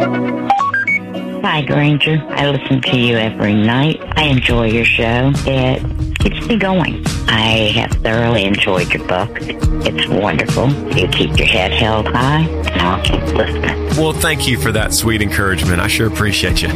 Hi, Granger. I listen to you every night. I enjoy your show. It keeps me going. I have thoroughly enjoyed your book. It's wonderful. You keep your head held high, and I'll keep listening. Well, thank you for that sweet encouragement. I sure appreciate you.